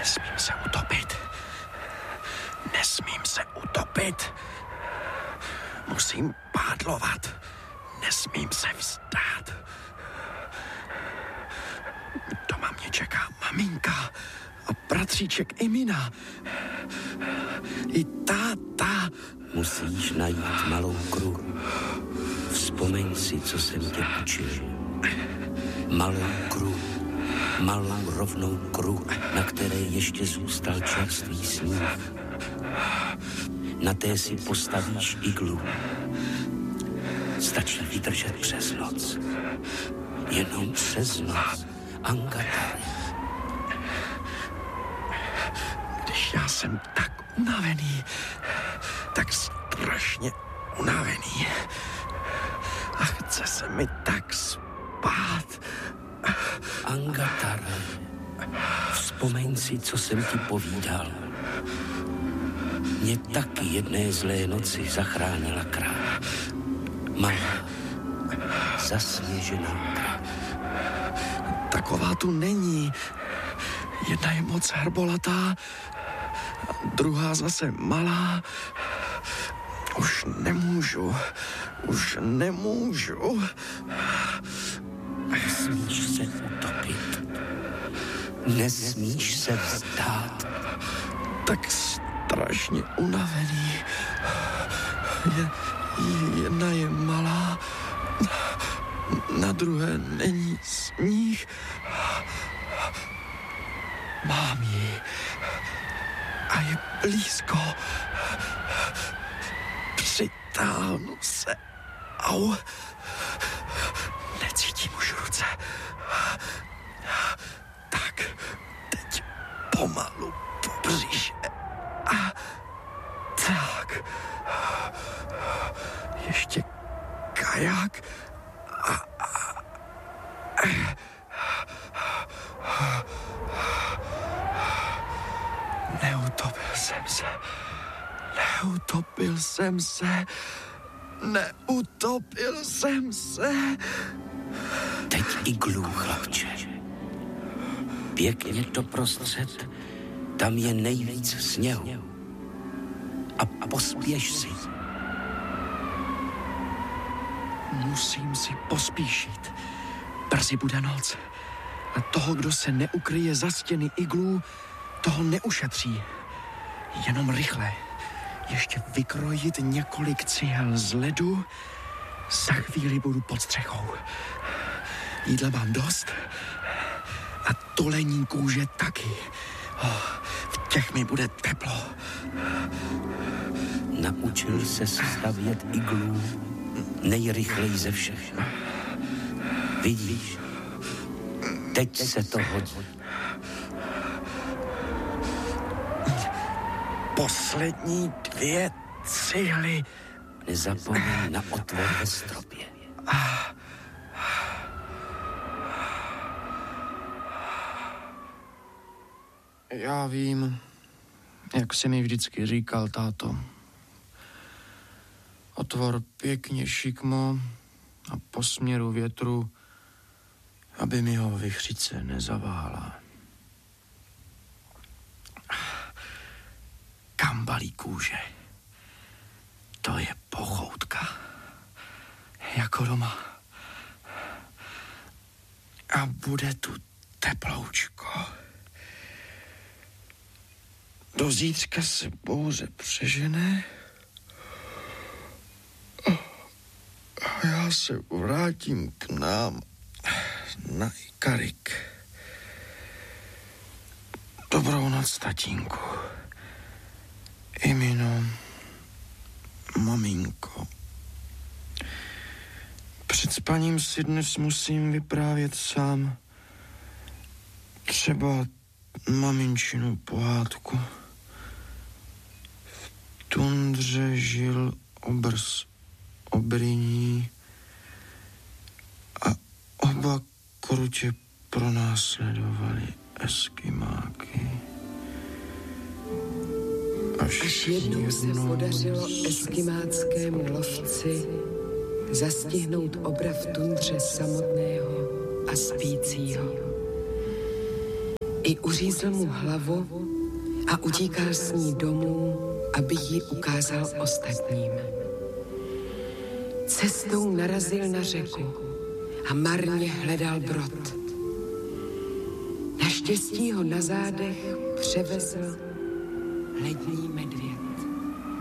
Nesmím se utopit. Nesmím se utopit. Musím pádlovat. Nesmím se vzdát. Doma mě čeká maminka a bratříček Emina. I táta. Musíš najít malou kruh. Vzpomeň si, co jsem tě učil. Malou kruh. Malou rovnou kruh, na které ještě zůstal čerstvý sníh. Na té si postavíš iglu. Stačí vydržet přes noc. Jenom přes noc. Angatari. Když já jsem tak unavený, tak strašně unavený. A chce se mi tak spát. Angatari, vzpomeň si, co jsem ti povídal. Mě taky jedné zlé noci zachránila král. Malá, zasněžená král. Taková tu není. Jedna je moc hrbolatá, druhá zase malá. Už nemůžu. Nesmíš se utopit. Nesmíš se vzdát. Tak strašně unavený. Jedna je malá, na druhé není sníh. Mám ji a je blízko. Přitáhnu se. Au. Necítím už ruce. Tak, teď pomalu po břiše. A tak. Ještě kajak. Neutopil jsem se. Teď iglu, chlapče. Pěkně to prostřed, tam je nejvíc sněhu. A pospěš si. Musím si pospíšit. Brzy bude noc. A toho, kdo se neukryje za stěny iglů, toho neušetří. Jenom rychle. Ještě vykrojit několik cihel z ledu. Za chvíli budu pod střechou. Jídla mám dost a tulení kůže taky. V těch mi bude teplo. Naučil se stavět iglu nejrychleji ze všech. Vidíš? Teď se to hodí. Poslední 2 cihly. Nezapomeň na otvor ve stropě. Já vím, jak jsi mi vždycky říkal, táto. Otvor pěkně šikmo a po směru větru, aby mi ho vichřice nezavála. Kambalí kůže. To je pochoutka. Jako doma. A bude tu teploučko. Do zítřka se bouře přežene a já se vrátím k nám na Ikarik. Dobrou noc, tatínku. Emino, maminko. Před spaním si dnes musím vyprávět sám. Třeba maminčinu pohádku. V tundře žil obrs obryní a oba krutě pronásledovali Eskimáky. Až jednou se podařilo eskimáckému lovci zastihnout obra v tundře samotného a spícího. I uřízl mu hlavu a utíkal s ní domů, aby ji ukázal ostatním. Cestou narazil na řeku a marně hledal brod. Naštěstí ho na zádech převezl lední medvěd.